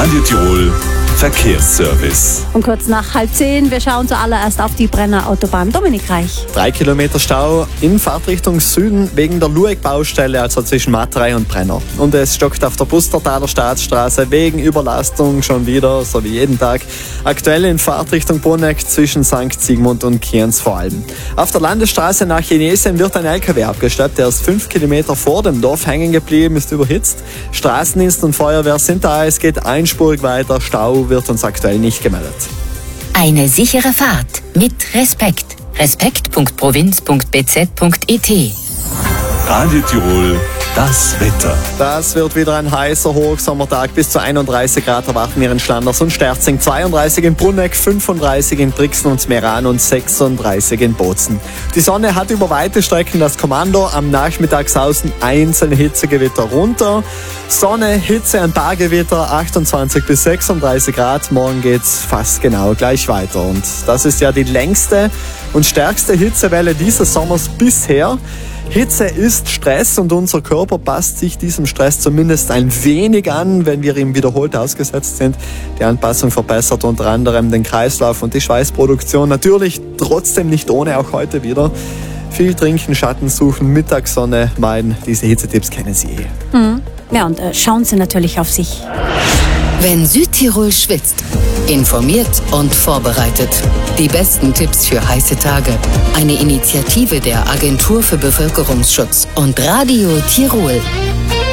Radio Tirol Verkehrsservice. Und kurz nach 9:30, wir schauen zuallererst auf die Brenner Autobahn. Dominik Reich. 3 Kilometer Stau in Fahrtrichtung Süden wegen der Lueg-Baustelle, also zwischen Matterei und Brenner. Und es stockt auf der Pustertaler Staatsstraße wegen Überlastung schon wieder, so wie jeden Tag. Aktuell in Fahrtrichtung Bruneck zwischen St. Sigmund und Kienz vor allem. Auf der Landesstraße nach Chinesien wird ein LKW abgeschleppt. Der ist 5 Kilometer vor dem Dorf hängen geblieben, ist überhitzt. Straßendienst und Feuerwehr sind da, es geht einspurig weiter. Stau wird uns aktuell nicht gemeldet. Eine sichere Fahrt mit Respekt. respekt.provinz.bz.it. Radio Tirol, das Wetter. Das wird wieder ein heißer Hochsommertag. Bis zu 31 Grad erwarten wir in Schlanders und Sterzing, 32 in Bruneck, 35 in Brixen und Meran und 36 in Bozen. Die Sonne hat über weite Strecken das Kommando. Am Nachmittag sausen einzelne Hitzegewitter runter. Sonne, Hitze, ein paar Gewitter, 28 bis 36 Grad. Morgen geht's fast genau gleich weiter. Und das ist ja die längste und stärkste Hitzewelle dieses Sommers bisher. Hitze ist Stress und unser Körper passt sich diesem Stress zumindest ein wenig an, wenn wir ihm wiederholt ausgesetzt sind. Die Anpassung verbessert unter anderem den Kreislauf und die Schweißproduktion. Natürlich trotzdem nicht ohne, auch heute wieder. Viel trinken, Schatten suchen, Mittagssonne meiden. Diese Hitzetipps kennen Sie eh. Ja, und schauen Sie natürlich auf sich. Wenn Südtirol schwitzt, informiert und vorbereitet. Die besten Tipps für heiße Tage. Eine Initiative der Agentur für Bevölkerungsschutz und Radio Tirol.